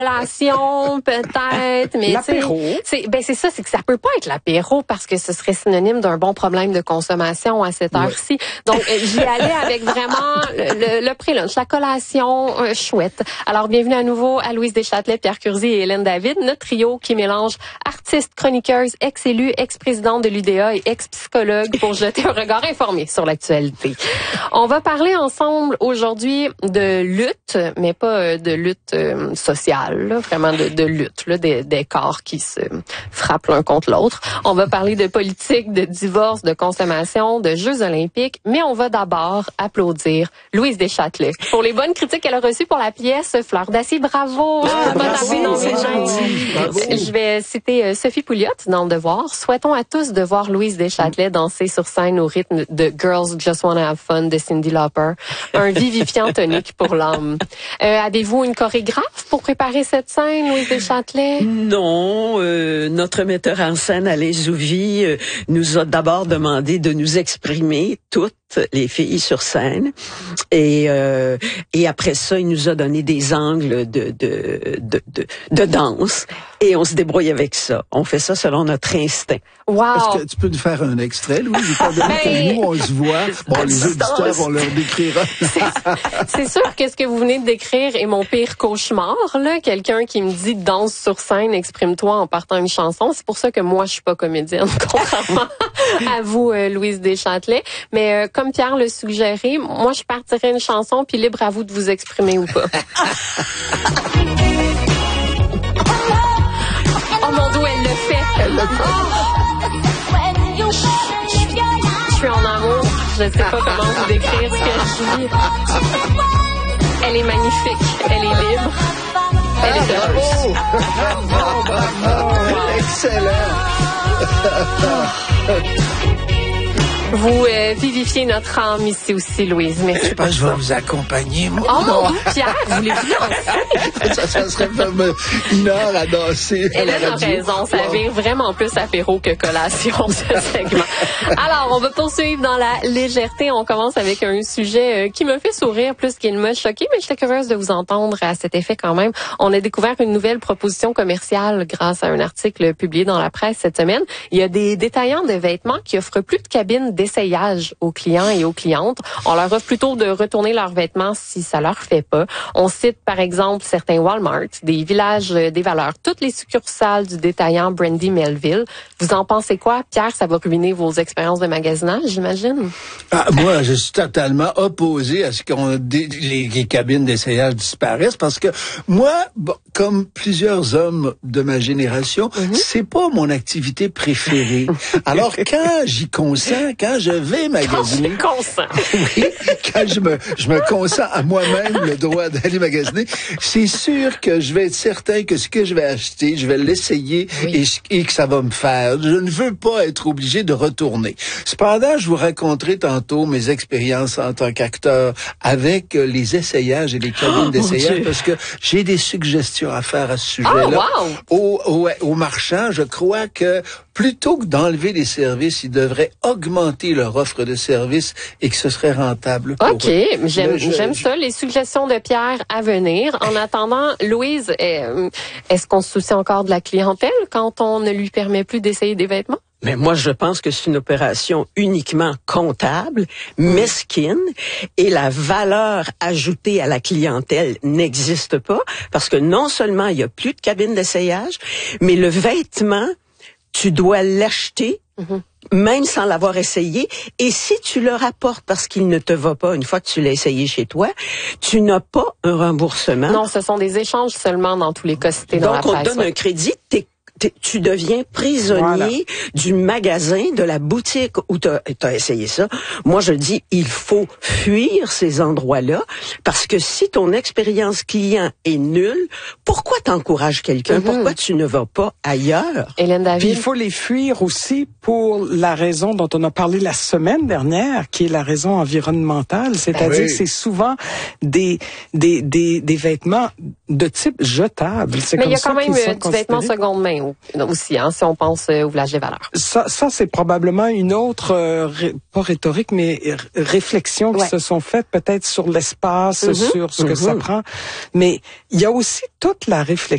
collation, peut-être, mais l'apéro. C'est ça, c'est que ça peut pas être l'apéro parce que ce serait synonyme d'un bon problème de consommation à cette heure-ci. Donc, j'y allais avec vraiment le pré-lunch, la collation chouette. Alors, bienvenue à nouveau à Louise Deschâtelet, Pierre Curzi et Hélène David, notre trio qui mélange artistes, chroniqueuses, ex-élus, ex-présidente de l'UDA et ex-psychologue pour jeter un regard informé sur l'actualité. On va parler ensemble aujourd'hui de lutte, mais pas de lutte sociale, là, vraiment de lutte, là, des corps qui se frappent l'un contre l'autre. On va parler de politique, de divorce, de consommation, de Jeux olympiques, mais on va d'abord applaudir Louise Deschâtelet pour les bonnes critiques qu'elle a reçues pour la pièce Fleur d'acier. Bravo! Bravo, c'est gentil. Je vais citer Sophie Pouliot dans Le Devoir. Souhaitons à tous de voir Louise Deschâtelet danser sur scène au rythme de Girls Just Wanna Have Fun de Cyndi Lauper. Un vivifiant tonique pour l'âme. Avez-vous une chorégraphe pour préparer cette scène, Louise Deschâtelet? Non, notre metteur en scène, Alain Zouvi, nous a d'abord demandé de nous exprimer toutes les filles sur scène, et après ça, il nous a donné des angles de danse, et on se débrouille avec ça. On fait ça selon notre instinct. Wow! Est-ce que tu peux nous faire un extrait, Louise? Nous, on se voit. Bon, les auditeurs, on leur décrira. C'est sûr que ce que vous venez de décrire est mon pire cauchemar, là. Quelqu'un qui me dit danse sur scène, exprime-toi en partant une chanson. C'est pour ça que moi, je suis pas comédienne, contrairement à vous, Louise Deschâtelet. Mais comme Pierre le suggérait, moi, je partirais une chanson, puis libre à vous de vous exprimer ou pas. Oh mon Dieu, elle le fait. Elle le fait. Je suis en amour. Je ne sais pas comment vous décrire ce que je vis. Elle est magnifique. Elle est libre. Elle est heureuse. Bravo. Excellent. Vous vivifiez notre âme ici aussi, Louise. Merci pour Je vais vous accompagner, moi. Oh mon Dieu, Pierre, voulez-vous danser? Ça serait comme une heure à danser. Hélène a raison, ça vire vraiment plus apéro que collation, ce segment. Alors, on va poursuivre dans la légèreté. On commence avec un sujet qui me fait sourire plus qu'il me choqué, mais j'étais curieuse de vous entendre à cet effet quand même. On a découvert une nouvelle proposition commerciale grâce à un article publié dans la presse cette semaine. Il y a des détaillants de vêtements qui offrent plus de cabines d'essayage aux clients et aux clientes. On leur offre plutôt de retourner leurs vêtements si ça leur fait pas. On cite par exemple certains Walmart, des Villages des Valeurs, toutes les succursales du détaillant Brandy Melville. Vous en pensez quoi, Pierre? Ça va ruiner vos expériences de magasinage, j'imagine? Moi, je suis totalement opposé à ce qu'on les cabines d'essayage disparaissent parce que moi, comme plusieurs hommes de ma génération, c'est pas mon activité préférée. Alors quand j'y consens, quand je vais magasiner, oui, quand je me consens à moi-même le droit d'aller magasiner, c'est sûr que je vais être certain que ce que je vais acheter, je vais l'essayer et que ça va me faire. Je ne veux pas être obligé de retourner. Cependant, je vous raconterai tantôt mes expériences en tant qu'acteur avec les essayages et les cabines d'essayage parce que j'ai des suggestions à faire à ce sujet-là. Aux marchands, je crois que plutôt que d'enlever les services, ils devraient augmenter leur offre de services et que ce serait rentable pour eux. J'aime ça, les suggestions de Pierre à venir. En attendant, Louise, est-ce qu'on se soucie encore de la clientèle quand on ne lui permet plus d'essayer des vêtements? Mais moi, je pense que c'est une opération uniquement comptable, mesquine, et la valeur ajoutée à la clientèle n'existe pas, parce que non seulement il y a plus de cabine d'essayage, mais le vêtement, tu dois l'acheter, même sans l'avoir essayé. Et si tu le rapportes parce qu'il ne te va pas une fois que tu l'as essayé chez toi, tu n'as pas un remboursement. Non, ce sont des échanges seulement dans tous les cas cités dans la presse. Donc, on te donne un crédit, tu deviens prisonnier du magasin, de la boutique où t'as essayé ça. Moi, je dis, il faut fuir ces endroits-là parce que si ton expérience client est nulle, pourquoi t'encourages quelqu'un? Pourquoi tu ne vas pas ailleurs? Hélène David. Puis il faut les fuir aussi pour la raison dont on a parlé la semaine dernière, qui est la raison environnementale. C'est-à-dire que c'est souvent des vêtements de type jetable. Mais il y a quand même du vêtement seconde main aussi, hein, si on pense au Village des Valeurs. Ça c'est probablement une autre, pas rhétorique, mais réflexion qui se sont faites peut-être sur l'espace, sur ce que ça prend. Mais il y a aussi toute la réflexion